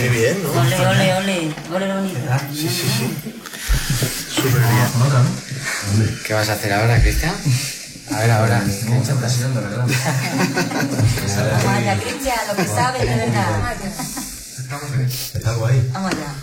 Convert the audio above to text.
Qué bien, ¿no? Ole, ole, ole. Ole, bonito. Sí, sí, sí. Súper bien. ¿Qué vas a hacer ahora, Cristian? A ver, ahora. Mucha presión, de verdad. Vamos allá, Cristian, lo que sabes, de verdad. Está guay. Vamos allá.